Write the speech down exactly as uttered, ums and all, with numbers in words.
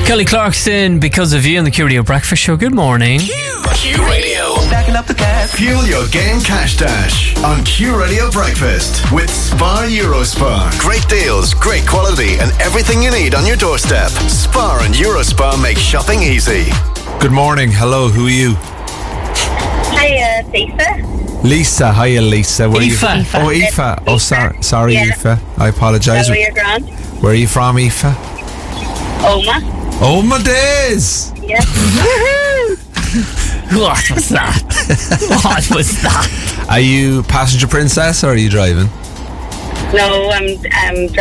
Kelly Clarkson, Because of You, on the Q Radio Breakfast Show. Good morning. Q, Q Radio. Backing up the gas. Fuel your game cash dash on Q Radio Breakfast with Spar Eurospar. Great deals, great quality, and everything you need on your doorstep. Spar and Eurospar make shopping easy. Good morning. Hello, who are you? Hi, uh, Lisa. Lisa. Hiya, Lisa. Where Aoife. Are you? Oh, Aoife. Oh, sorry, sorry, Yeah. Aoife. I apologise. Hello, you're grand. Where are you from, Aoife? Oma. Oh, my days! Yeah. What was that? What was that? Are you passenger princess or are you driving? No, I'm, I'm